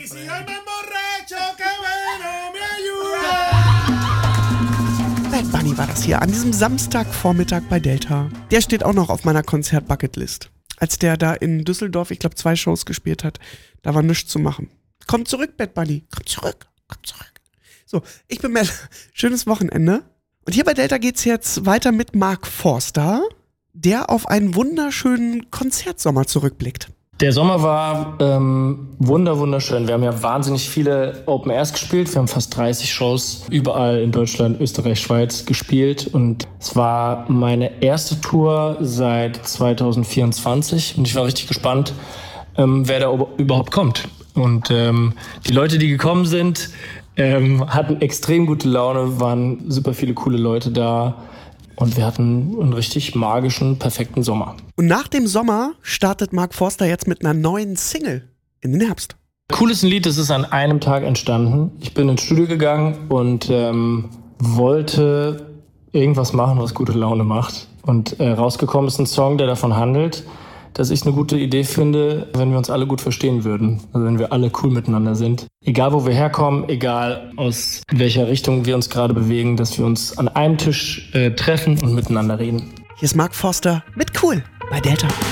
Bad Bunny war das hier an diesem Samstagvormittag bei Delta. Der steht auch noch auf meiner Konzert-Bucketlist. Als der da in Düsseldorf, ich glaube 2 Shows gespielt hat, da war nichts zu machen. Komm zurück, Bad Bunny. Komm zurück. So, ich bin Mel. Schönes Wochenende. Und hier bei Delta geht's jetzt weiter mit Mark Forster, der auf einen wunderschönen Konzertsommer zurückblickt. Der Sommer war wunderschön. Wir haben ja wahnsinnig viele Open Airs gespielt. Wir haben fast 30 Shows überall in Deutschland, Österreich, Schweiz gespielt. Und es war meine erste Tour seit 2024. Und ich war richtig gespannt, wer da überhaupt kommt. Und die Leute, die gekommen sind, hatten extrem gute Laune, waren super viele coole Leute da. Und wir hatten einen richtig magischen, perfekten Sommer. Und nach dem Sommer startet Mark Forster jetzt mit einer neuen Single in den Herbst. Cool ist ein Lied, das ist an einem Tag entstanden. Ich bin ins Studio gegangen und wollte irgendwas machen, was gute Laune macht. Und rausgekommen ist ein Song, der davon handelt, dass ich es eine gute Idee finde, wenn wir uns alle gut verstehen würden. Also wenn wir alle cool miteinander sind. Egal, wo wir herkommen, egal aus welcher Richtung wir uns gerade bewegen, dass wir uns an einem Tisch treffen und miteinander reden. Hier ist Mark Forster mit Cool bei Delta.